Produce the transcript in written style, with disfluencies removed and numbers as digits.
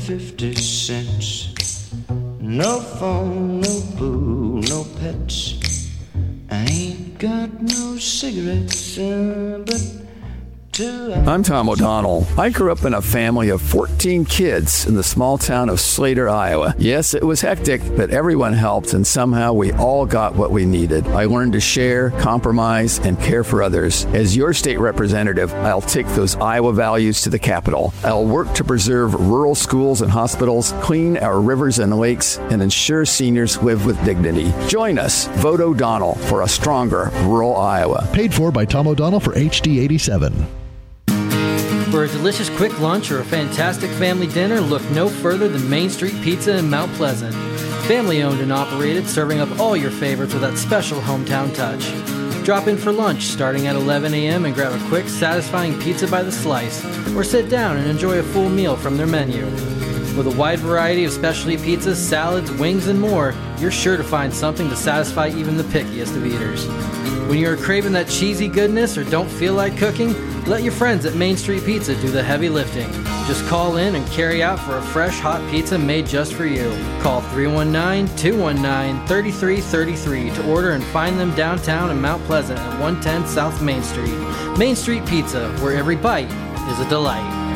50 cents. No phone, no boo, no pets. I ain't got no cigarettes, but I'm Tom O'Donnell. I grew up in a family of 14 kids in the small town of Slater, Iowa. Yes, it was hectic, but everyone helped, and somehow we all got what we needed. I learned to share, compromise, and care for others. As your state representative, I'll take those Iowa values to the Capitol. I'll work to preserve rural schools and hospitals, clean our rivers and lakes, and ensure seniors live with dignity. Join us. Vote O'Donnell for a stronger rural Iowa. Paid for by Tom O'Donnell for HD 87. For a delicious quick lunch or a fantastic family dinner, look no further than Main Street Pizza in Mount Pleasant. Family owned and operated, serving up all your favorites with that special hometown touch. Drop in for lunch starting at 11 a.m. and grab a quick, satisfying pizza by the slice, or sit down and enjoy a full meal from their menu. With a wide variety of specialty pizzas, salads, wings, and more, you're sure to find something to satisfy even the pickiest of eaters. When you're craving that cheesy goodness or don't feel like cooking, let your friends at Main Street Pizza do the heavy lifting. Just call in and carry out for a fresh, hot pizza made just for you. Call 319-219-3333 to order and find them downtown in Mount Pleasant at 110 South Main Street. Main Street Pizza, where every bite is a delight.